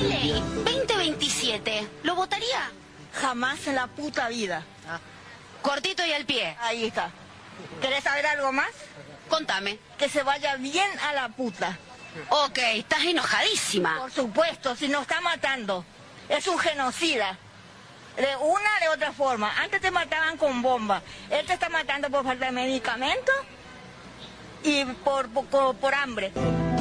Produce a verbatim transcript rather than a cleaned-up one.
Milei, veinte veintisiete, ¿lo votaría? Jamás en la puta vida. Ah. Cortito y al pie. Ahí está. ¿Querés saber algo más? Contame. Que se vaya bien a la puta. Ok, estás enojadísima. Por supuesto, si nos está matando. Es un genocida. De una de otra forma. Antes te mataban con bomba. Él te está matando por falta de medicamentos y por, por, por hambre.